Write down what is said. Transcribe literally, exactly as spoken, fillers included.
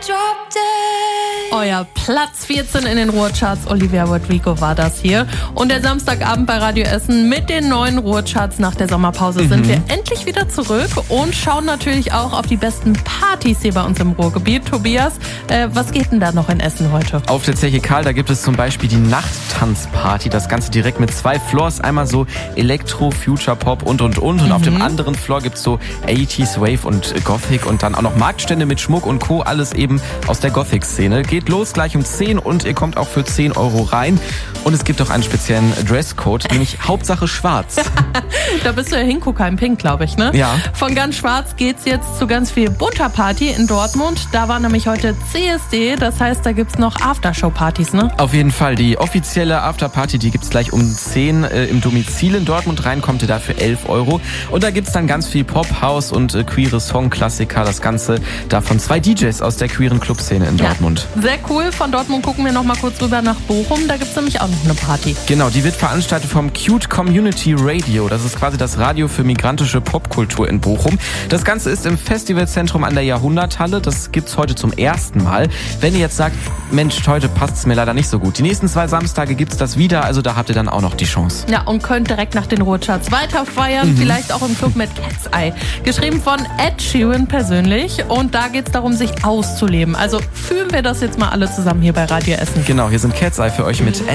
Euer Platz vierzehn in den Ruhrcharts, Olivia Rodrigo war das hier. Und der Samstagabend bei Radio Essen mit den neuen Ruhrcharts nach der Sommerpause mhm. sind wir endlich wieder zurück und schauen natürlich auch auf die besten Partys hier bei uns im Ruhrgebiet. Tobias, äh, was geht denn da noch in Essen heute? Auf der Zeche Karl, da gibt es zum Beispiel die Nachttanzparty. Das Ganze direkt mit zwei Floors. Einmal so Elektro, Future Pop und und und. Und mhm. auf dem anderen Floor gibt es so achtziger Wave und Gothic und dann auch noch Marktstände mit Schmuck und Co. Alles eben aus der Gothic-Szene. Geht los gleich um zehn und ihr kommt auch für zehn Euro rein. Und es gibt auch einen speziellen Dresscode, nämlich Hauptsache schwarz. Da bist du ja Hingucker in Pink, glaube ich, ne? Ja. Von ganz schwarz geht's jetzt zu ganz viel bunter Party in Dortmund. Da war nämlich heute C S D, das heißt, da gibt's noch Aftershow-Partys, ne? Auf jeden Fall. Die offizielle Afterparty, die gibt's gleich um zehn äh, im Domizil in Dortmund. Rein kommt ihr da für elf Euro. Und da gibt's dann ganz viel Pop, House und äh, queere Songklassiker. Das Ganze da von zwei D Js aus der queeren Clubszene in Dortmund. Ja, sehr cool. Von Dortmund gucken wir noch mal kurz rüber nach Bochum. Da gibt's nämlich auch noch eine Party. Genau, die wird veranstaltet vom Cute Community Radio. Das ist quasi das Radio für migrantische Popkultur in Bochum. Das Ganze ist im Festivalzentrum an der Jahrhunderthalle. Das gibt's heute zum ersten Mal. Wenn ihr jetzt sagt, Mensch, heute passt's mir leider nicht so gut. Die nächsten zwei Samstage gibt's das wieder, also da habt ihr dann auch noch die Chance. Ja, und könnt direkt nach den Ruhrcharts weiter feiern, mhm. vielleicht auch im Club mit Cat's Eye. Geschrieben von Ed Sheeran persönlich und da geht's darum, sich auszuleben. Also fühlen wir das jetzt mal alle zusammen hier bei Radio Essen. Genau, hier sind Cat's Eye für euch mit